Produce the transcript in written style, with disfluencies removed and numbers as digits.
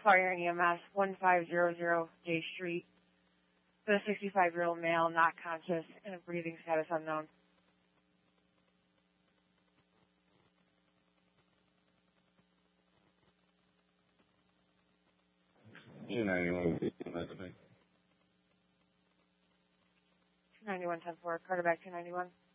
Fire and EMS, 1500 J Street. The 65-year-old male, not conscious, and a breathing status unknown. Two 291 10-4, Carter back 291.